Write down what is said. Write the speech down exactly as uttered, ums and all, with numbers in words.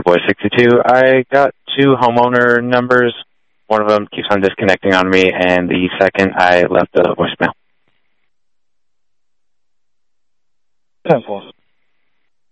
Boy sixty-two. I got two homeowner numbers. One of them keeps on disconnecting on me, and the second I left a voicemail. ten four.